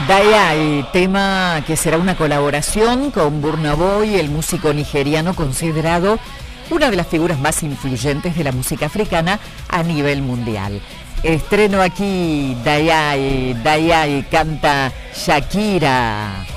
Dayai, tema que será una colaboración con Burna Boy, el músico nigeriano considerado una de las figuras más influyentes de la música africana a nivel mundial. Estreno aquí, Dayai, canta Shakira.